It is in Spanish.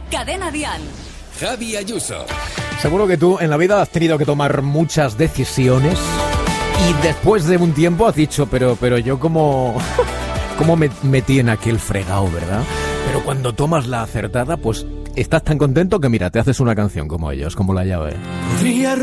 Cadena Dial. Javi Ayuso. Seguro que tú en la vida has tenido que tomar muchas decisiones y después de un tiempo has dicho, pero yo como me metí en aquel fregado, ¿verdad? Pero cuando tomas la acertada, pues estás tan contento que mira, te haces una canción como ellos, como La Llave.